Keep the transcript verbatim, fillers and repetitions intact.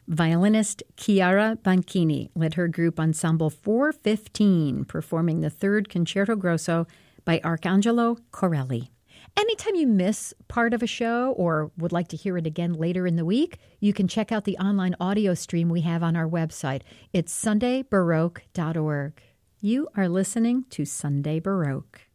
Violinist Chiara Banchini led her group Ensemble four fifteen, performing the third Concerto Grosso by Arcangelo Corelli. Anytime you miss part of a show or would like to hear it again later in the week, you can check out the online audio stream we have on our website. It's sunday baroque dot org. You are listening to Sunday Baroque.